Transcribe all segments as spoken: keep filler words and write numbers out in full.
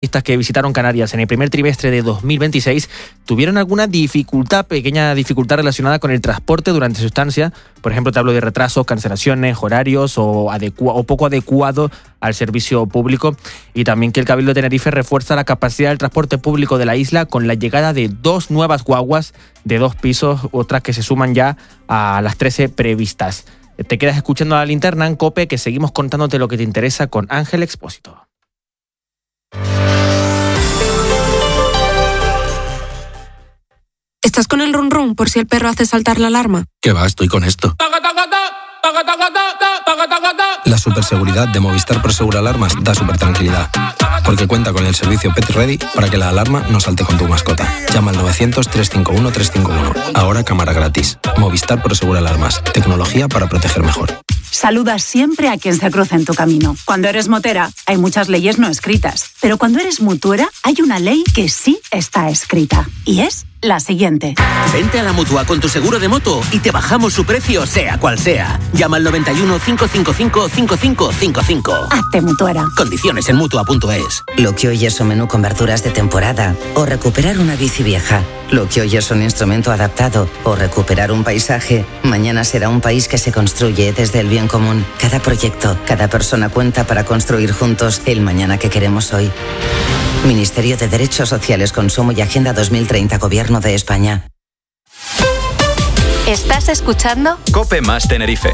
que visitaron Canarias en el primer trimestre de dos mil veintiséis tuvieron alguna dificultad, pequeña dificultad relacionada con el transporte durante su estancia. Por ejemplo, te hablo de retrasos, cancelaciones, horarios o, adecua- o poco adecuado al servicio público. Y también que el Cabildo de Tenerife refuerza la capacidad del transporte público de la isla con la llegada de dos nuevas guaguas de dos pisos, otras que se suman ya a las trece previstas. Te quedas escuchando a La Linterna en COPE, que seguimos contándote lo que te interesa con Ángel Expósito. ¿Estás con el run run por si el perro hace saltar la alarma? ¿Qué va? Estoy con esto. La superseguridad de Movistar Prosegur Alarmas da super tranquilidad, porque cuenta con el servicio Pet Ready para que la alarma no salte con tu mascota. Llama al novecientos, trescientos cincuenta y uno, trescientos cincuenta y uno. Ahora cámara gratis. Movistar Prosegur Alarmas. Tecnología para proteger mejor. Saluda siempre a quien se cruza en tu camino. Cuando eres motera, hay muchas leyes no escritas. Pero cuando eres mutuera, hay una ley que sí está escrita. Y es la siguiente. Vente a la Mutua con tu seguro de moto y te bajamos su precio, sea cual sea. Llama al noventa y uno, cinco cinco cinco, cinco cinco cinco cinco. Hazte mutuera. Condiciones en mutua punto es. Lo que hoy es un menú con verduras de temporada o recuperar una bici vieja. Lo que hoy es un instrumento adaptado o recuperar un paisaje, mañana será un país que se construye desde el bien común. Cada proyecto, cada persona cuenta para construir juntos el mañana que queremos hoy. Ministerio de Derechos Sociales, Consumo y Agenda dos mil treinta, Gobierno de España. ¿Estás escuchando? COPE más Tenerife.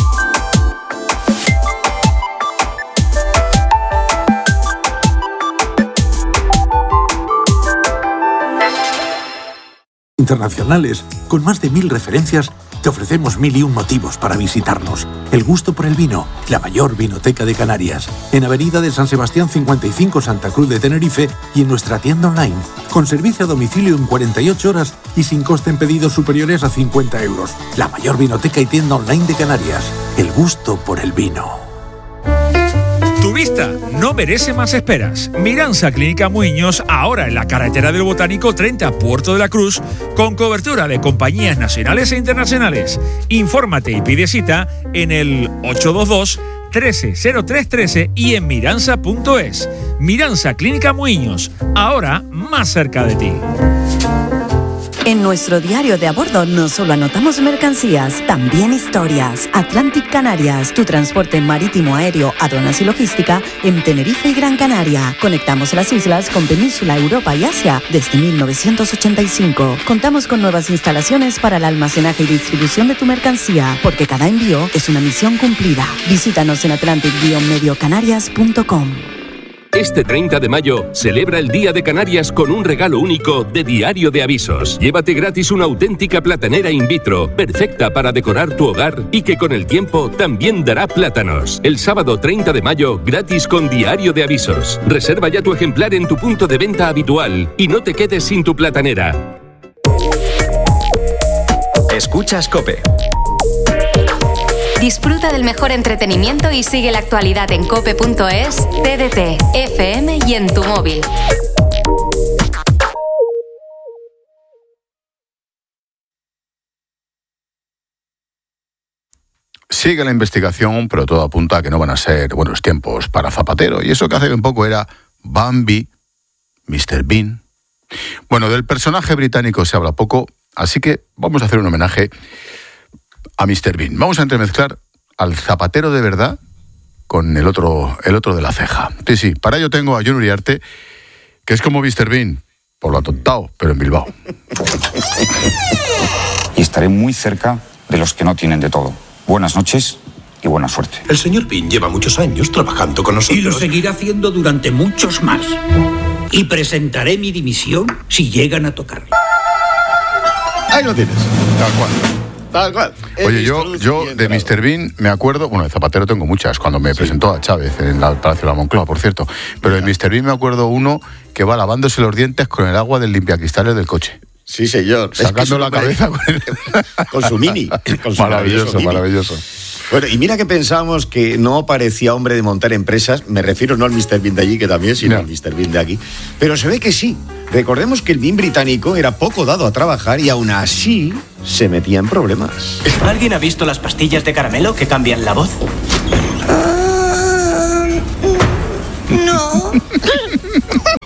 Internacionales, con más de mil referencias, te ofrecemos mil y un motivos para visitarnos. El gusto por el vino, la mayor vinoteca de Canarias. En Avenida de San Sebastián cincuenta y cinco, Santa Cruz de Tenerife, y en nuestra tienda online, con servicio a domicilio en cuarenta y ocho horas y sin coste en pedidos superiores a cincuenta euros. La mayor vinoteca y tienda online de Canarias. El gusto por el vino. Tu vista no merece más esperas. Miranza Clínica Muiños, ahora en la carretera del Botánico treinta, Puerto de la Cruz, con cobertura de compañías nacionales e internacionales. Infórmate y pide cita en el ocho dos dos, trece cero tres trece y en miranza punto es. Miranza Clínica Muiños, ahora más cerca de ti. En nuestro diario de a bordo no solo anotamos mercancías, también historias. Atlantic Canarias, tu transporte marítimo, aéreo, aduanas y logística en Tenerife y Gran Canaria. Conectamos las islas con Península, Europa y Asia desde mil novecientos ochenta y cinco. Contamos con nuevas instalaciones para el almacenaje y distribución de tu mercancía, porque cada envío es una misión cumplida. Visítanos en atlantic medio canarias punto com. Este treinta de mayo, celebra el Día de Canarias con un regalo único de Diario de Avisos. Llévate gratis una auténtica platanera in vitro, perfecta para decorar tu hogar y que con el tiempo también dará plátanos. El sábado treinta de mayo, gratis con Diario de Avisos. Reserva ya tu ejemplar en tu punto de venta habitual y no te quedes sin tu platanera. Escuchas COPE. Disfruta del mejor entretenimiento y sigue la actualidad en cope punto es, T D T, F M y en tu móvil. Sigue la investigación, pero todo apunta a que no van a ser buenos tiempos para Zapatero. Y eso que hace un poco era Bambi, mister Bean. Bueno, del personaje británico se habla poco, así que vamos a hacer un homenaje a mister Bean. Vamos a entremezclar al Zapatero de verdad con el otro, el otro de la ceja. Sí, sí, para ello tengo a Jon Uriarte, que es como mister Bean, por lo atontado, pero en Bilbao. Y estaré muy cerca de los que no tienen de todo. Buenas noches y buena suerte. El señor Bean lleva muchos años trabajando con nosotros. Y lo seguirá haciendo durante muchos más. Y presentaré mi dimisión si llegan a tocarlo. Ahí lo tienes, tal cual. Tal cual. Oye, yo, yo de mister Bean me acuerdo, bueno, de Zapatero tengo muchas, cuando me sí. presentó a Chávez en el Palacio de la Moncloa, por cierto, pero de mister Bean me acuerdo uno que va lavándose los dientes con el agua del limpiacristales del coche. Sí, señor. Sacando es que la cabeza con, el... con su mini. Con su maravilloso, mini. maravilloso. Bueno, y mira que pensamos que no parecía hombre de montar empresas, me refiero no al mister Bean de allí, que también, sino no. al mister Bean de aquí, pero se ve que sí. Recordemos que el Bean británico era poco dado a trabajar y aún así se metía en problemas. ¿Alguien ha visto las pastillas de caramelo que cambian la voz? Uh, no.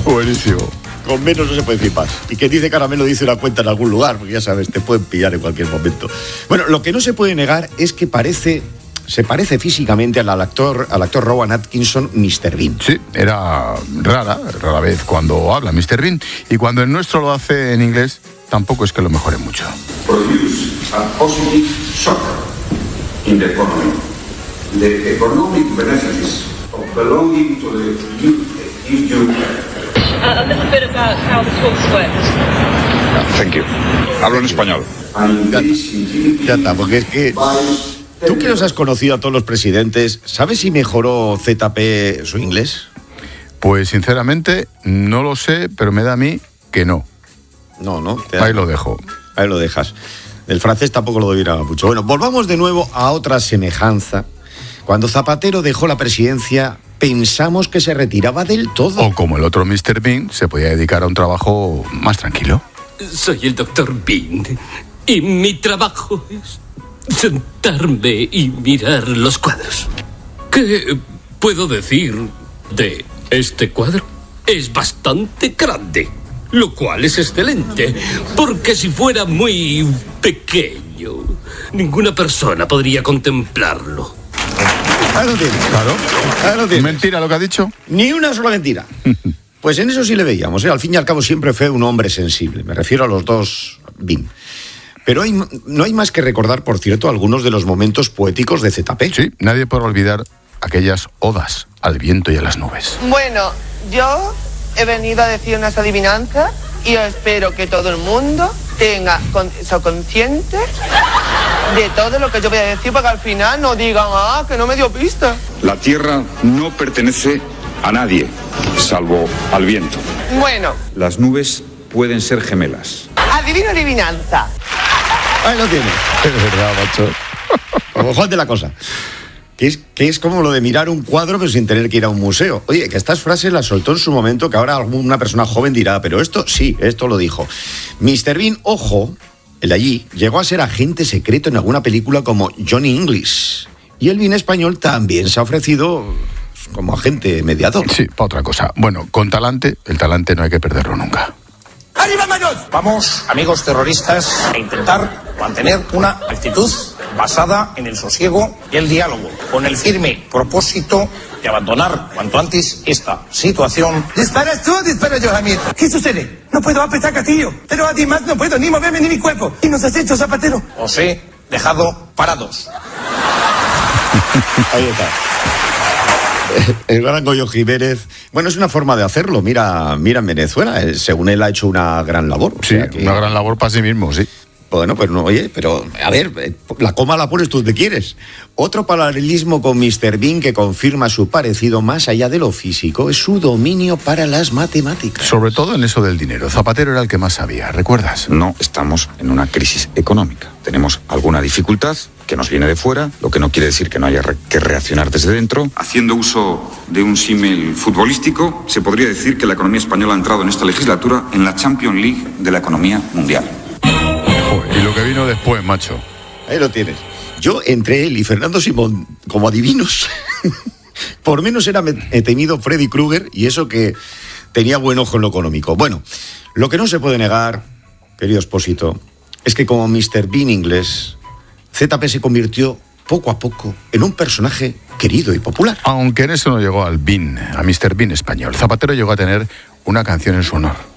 Buenísimo. Con menos no se puede decir más. Y quien dice caramelo dice una cuenta en algún lugar, porque ya sabes, te pueden pillar en cualquier momento. Bueno, lo que no se puede negar es que parece, se parece físicamente al actor, al actor Rowan Atkinson, míster Bean. Sí, era rara, rara vez cuando habla míster Bean. Y cuando el nuestro lo hace en inglés, tampoco es que lo mejore mucho. Produce a positive shock in the economy. The economic benefits of belonging to the E U. A little bit about how the talks went. Thank you. Hablo en español. Ya está, porque es que tú que los has conocido a todos los presidentes, ¿sabes si mejoró Z P su inglés? Pues sinceramente no lo sé, pero me da a mí que no. No, no. Ahí lo dejo. Ahí lo dejas. El francés tampoco lo dominaba mucho. Bueno, volvamos de nuevo a otra semejanza. Cuando Zapatero dejó la presidencia, pensamos que se retiraba del todo. O como el otro míster Bean, se podía dedicar a un trabajo más tranquilo. Soy el doctor Bean y mi trabajo es sentarme y mirar los cuadros. ¿Qué puedo decir de este cuadro? Es bastante grande, lo cual es excelente, porque si fuera muy pequeño, ninguna persona podría contemplarlo. Ahí lo tienes. Claro. Ahí lo tienes. ¿Mentira lo que ha dicho? Ni una sola mentira. Pues en eso sí le veíamos, ¿eh? Al fin y al cabo siempre fue un hombre sensible. Me refiero a los dos Bean. Pero hay, no hay más que recordar, por cierto, algunos de los momentos poéticos de Z P. Sí, nadie podrá olvidar aquellas odas al viento y a las nubes. Bueno, yo he venido a decir unas adivinanzas y yo espero que todo el mundo tenga con, sea consciente de todo lo que yo voy a decir, para que al final no digan, ah, que no me dio pista. La tierra no pertenece a nadie, salvo al viento. Bueno. Las nubes pueden ser gemelas. Adivino adivinanza. Ahí lo tienes. Es verdad, macho. Como Juan de la cosa. Que es, que es como lo de mirar un cuadro pero sin tener que ir a un museo. Oye, que estas frases las soltó en su momento, que ahora alguna persona joven dirá, pero esto sí, esto lo dijo. míster Bean, ojo, el de allí, llegó a ser agente secreto en alguna película como Johnny English. Y el Bean español también se ha ofrecido como agente mediador. Sí, para otra cosa. Bueno, con talante, el talante no hay que perderlo nunca. ¡Arriba, manos! Vamos, amigos terroristas, a intentar mantener una actitud basada en el sosiego y el diálogo, con el firme propósito de abandonar cuanto antes esta situación. ¿Disparas tú o disparo yo, Jamil? ¿Qué sucede? No puedo apretar gatillo, pero además no puedo ni moverme ni mi cuerpo. ¿Y nos has hecho, Zapatero? Os he dejado parados. Ahí está. El gran Goyo Jiménez. Bueno, es una forma de hacerlo. Mira, mira en Venezuela. Según él ha hecho una gran labor. O Sí, sea que... una gran labor para sí mismo, sí. Bueno, pues no, oye, pero a ver, la coma la pones tú donde quieres. Otro paralelismo con míster Bean que confirma su parecido más allá de lo físico es su dominio para las matemáticas. Sobre todo en eso del dinero. Zapatero era el que más sabía, ¿recuerdas? No estamos en una crisis económica. Tenemos alguna dificultad que nos viene de fuera, lo que no quiere decir que no haya re- que reaccionar desde dentro. Haciendo uso de un símil futbolístico, se podría decir que la economía española ha entrado en esta legislatura en la Champions League de la economía mundial. Y lo que vino después, macho. Ahí lo tienes. Yo, entre él y Fernando Simón, como adivinos, por menos era temido Freddy Krueger, y eso que tenía buen ojo en lo económico. Bueno, lo que no se puede negar, querido Espósito, es que como míster Bean inglés, Z P se convirtió poco a poco en un personaje querido y popular. Aunque en eso no llegó al Bean, a míster Bean español. Zapatero llegó a tener una canción en su honor.